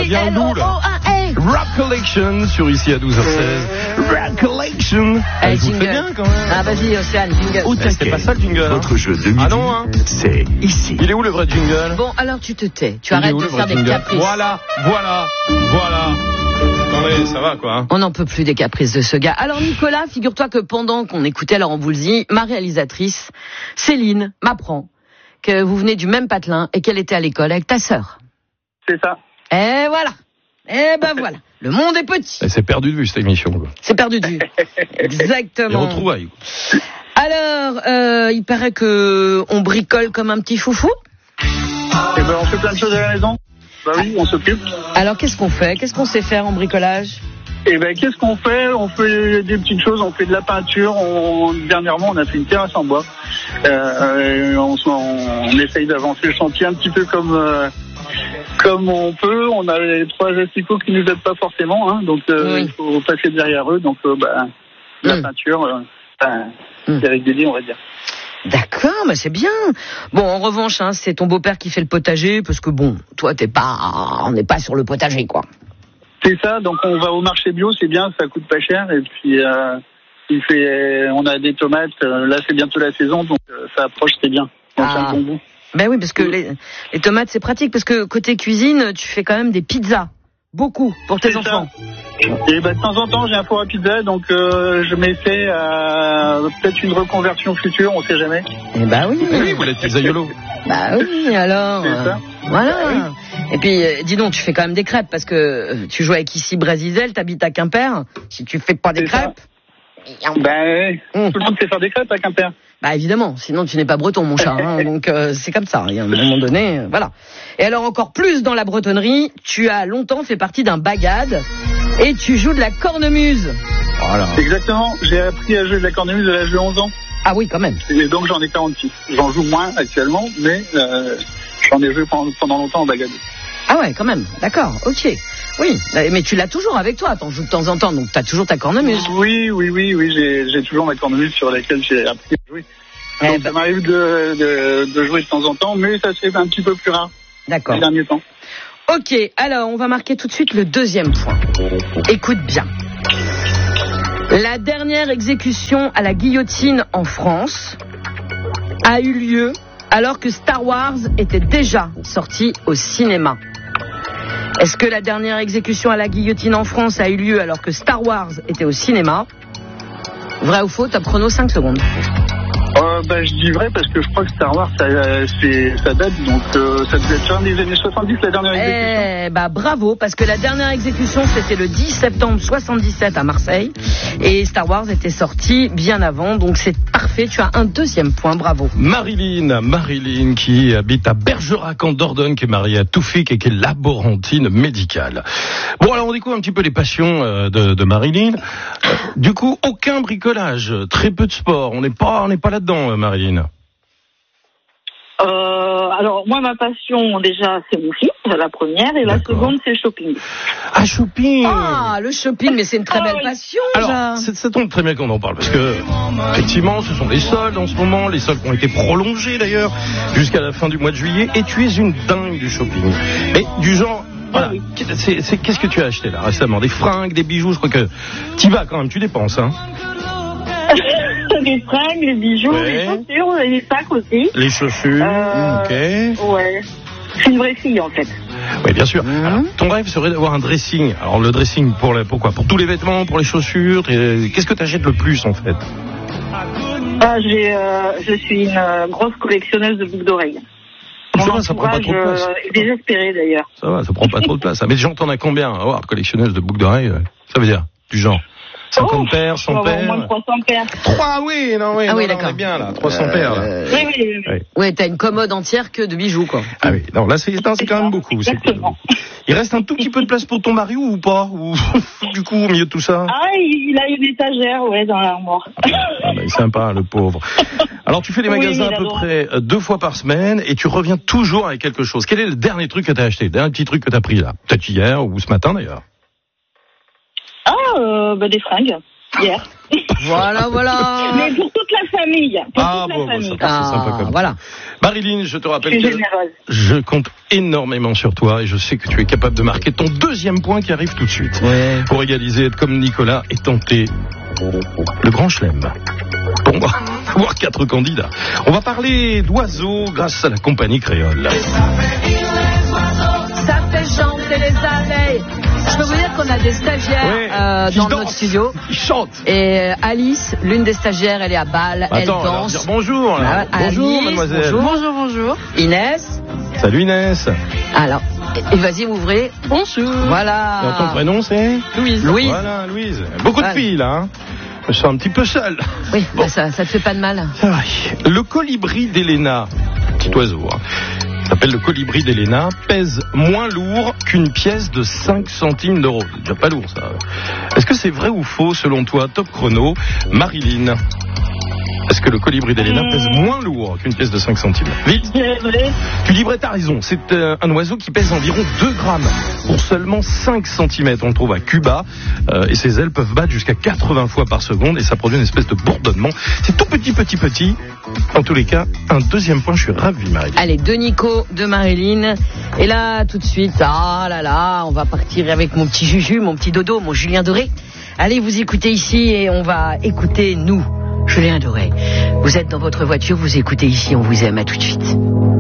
devient loup, là. Rock Collection sur ici à 12h16. Rock Collection. Allez, Je vous le fais bien quand même. Ah, vas-y, Océane, jingle. Oh, c'était pas ça le jingle. Votre jeu de midi, Ah non, hein. c'est ici. Il est où le vrai jingle? Bon, alors tu te tais. Tu Il est arrêtes où, de le faire vrai des jingle? caprices. Voilà. Attendez, ça va quoi, hein. On n'en peut plus des caprices de ce gars. Alors Nicolas, figure-toi que pendant qu'on écoutait Laurent Voulzy, ma réalisatrice, Céline, m'apprend que vous venez du même patelin et qu'elle était à l'école avec ta sœur. C'est ça. Et voilà. Et ben voilà. Le monde est petit. Elle s'est perdue de vue cette émission, quoi. C'est perdu de vue. Les Exactement. retrouvailles. Alors, il paraît que on bricole comme un petit foufou. Et ben, on fait plein de choses à la maison. Bah oui, on s'occupe. Alors, qu'est-ce qu'on fait? Qu'est-ce qu'on sait faire en bricolage? Et ben, qu'est-ce qu'on fait? On fait des petites choses, on fait de la peinture. Dernièrement, on a fait une terrasse en bois. On essaye d'avancer le chantier un petit peu comme on peut. On a les 3 asticots qui nous aident pas forcément, hein, donc oui. il faut passer derrière eux. Donc, la peinture, c'est régulier, on va dire. D'accord, mais c'est bien. Bon, en revanche, hein, c'est ton beau-père qui fait le potager, parce que bon, toi, on n'est pas sur le potager, quoi. C'est ça, donc on va au marché bio, c'est bien, ça coûte pas cher, et puis on a des tomates, là c'est bientôt la saison, donc ça approche, c'est bien. Donc c'est un bon goût. Ben oui, parce que les tomates, c'est pratique, parce que côté cuisine, tu fais quand même des pizzas. Beaucoup, pour tes enfants. Et de temps en temps, j'ai un four à pizza, donc je m'essaie à peut-être une reconversion future, on sait jamais. Eh ben oui. Oui, vous l'êtes pizzaïolo. Bah oui, alors. C'est ça. Voilà. Bah oui. Et puis, dis donc, tu fais quand même des crêpes, parce que tu joues avec ici Brasizel, t'habites à Quimper. Si tu fais pas des crêpes. Ben, tout le monde sait faire des crêpes à Quimper. Bah évidemment, sinon tu n'es pas breton, mon chat. Hein, donc c'est comme ça. Il y a un moment donné, voilà. Et alors encore plus dans la bretonnerie, tu as longtemps fait partie d'un bagad et tu joues de la cornemuse. Voilà. Exactement. J'ai appris à jouer de la cornemuse à l'âge de 11 ans. Ah oui, quand même. Et donc j'en ai 46. J'en joue moins actuellement, mais j'en ai joué pendant longtemps en bagad. Ah ouais, quand même. D'accord. Ok. Oui, mais tu l'as toujours avec toi. T'en joues de temps en temps, donc t'as toujours ta cornemuse. Oui. J'ai toujours ma cornemuse sur laquelle j'ai appris à jouer. Donc ça m'arrive de jouer de temps en temps, mais ça se fait un petit peu plus rare. D'accord. Ces derniers temps. Ok, alors on va marquer tout de suite le deuxième point. Écoute bien. La dernière exécution à la guillotine en France a eu lieu alors que Star Wars était déjà sorti au cinéma. Est-ce que la dernière exécution à la guillotine en France a eu lieu alors que Star Wars était au cinéma? Vrai ou faux? Top chrono, 5 secondes. Je dis vrai parce que je crois que Star Wars ça date, donc ça devait être fin des années 70 la dernière exécution. Bravo, parce que la dernière exécution c'était le 10 septembre 77 à Marseille et Star Wars était sorti bien avant, donc c'est parfait, tu as un deuxième point, bravo. Marilyn qui habite à Bergerac en Dordogne, qui est mariée à Toufik et qui est laborantine médicale. Bon, alors on découvre un petit peu les passions de Marilyn. Du coup, aucun bricolage, très peu de sport, on n'est pas là-dedans, Marilyn. Alors moi ma passion déjà c'est mon fils, la première, et la seconde c'est le shopping. Ah, shopping. Ah, le shopping, mais c'est une très belle passion. Alors, ça tombe très bien qu'on en parle, parce que effectivement ce sont les soldes en ce moment, les soldes qui ont été prolongés d'ailleurs jusqu'à la fin du mois de juillet, et tu es une dingue du shopping. Et du genre, voilà, qu'est-ce que tu as acheté là récemment? Des fringues, des bijoux, je crois que t'y vas quand même, tu dépenses, hein. Les fringues, les bijoux, les chaussures, les sacs aussi. Les chaussures, ok. Ouais. Je suis une vraie fille en fait. Oui, bien sûr. Alors, ton rêve serait d'avoir un dressing. Alors le dressing pourquoi? Pour tous les vêtements, pour les chaussures. Qu'est-ce que tu achètes le plus en fait? Je suis une grosse collectionneuse de boucles d'oreilles. Ça va, ça prend pas trop de place. Est désespéré d'ailleurs. Ça va, ça prend pas trop de place. Mais genre, t'en as combien? Oh, collectionneuse de boucles d'oreilles, ça veut dire du genre 50 paires, 100 paires. Au moins 300 paires. 3, oui, non, d'accord. On est bien là, 300 paires là. Oui. Ouais, t'as une commode entière que de bijoux, quoi. Ah oui, non, là c'est quand même beaucoup. Exactement. Il reste un tout petit peu de place pour ton mari ou pas? Ou du coup, au milieu de tout ça? Ah, il a une étagère, dans l'armoire. Il est sympa, le pauvre. Alors tu fais des magasins à peu près 2 fois par semaine et tu reviens toujours avec quelque chose. Quel est le dernier truc que t'as acheté? Le dernier petit truc que t'as pris là? Peut-être hier ou ce matin d'ailleurs. Des fringues, hier. Voilà. Mais pour toute la famille. Pour Ah toute bon, la famille. ça, c'est sympa comme voilà. Marilyn, je te rappelle Je suis que généreuse. je compte énormément sur toi et je sais que tu es capable de marquer ton deuxième point qui arrive tout de suite. Ouais. Pour égaliser, être comme Nicolas et tenter le grand chelem. Bon, on va avoir 4 candidats. On va parler d'oiseaux grâce à la compagnie créole. Ça fait chanter les abeilles. Je peux vous dire qu'on a des stagiaires qui dans dansent, notre studio. Qui chantent. Et Alice, l'une des stagiaires, elle est à Bâle, elle Attends, alors, danse. dire bonjour. Là. Bonjour, Alice, mademoiselle. Bonjour. Inès. Salut Inès. Alors, et vas-y, ouvrez. Bonjour. Voilà. Alors, ton prénom c'est Louise. Voilà, Louise. Beaucoup de filles là. Hein. Je suis un petit peu seul. Oui, Bon. ça te fait pas de mal. C'est vrai. Le colibri d'Héléna, petit oiseau, s'appelle le colibri d'Héléna, pèse moins lourd qu'une pièce de 5 centimes d'euros. C'est déjà pas lourd, ça. Est-ce que c'est vrai ou faux, selon toi, top chrono, Marilyn? Est-ce que le colibri d'Héléna pèse moins lourd qu'une pièce de 5 centimes? Vite. Tu dis vrai, t'as raison. C'est un oiseau qui pèse environ 2 grammes pour seulement 5 cm. On le trouve à Cuba et ses ailes peuvent battre jusqu'à 80 fois par seconde et ça produit une espèce de bourdonnement. C'est tout petit. En tous les cas, un deuxième point. Je suis ravi, Marilyn. Allez, de Nico, de Marilyn. Et là, tout de suite, on va partir avec mon petit Juju, mon petit Dodo, mon Julien Doré. Allez, vous écoutez ici et on va écouter nous. Julien Doré. Vous êtes dans votre voiture, vous écoutez ici, on vous aime, à tout de suite.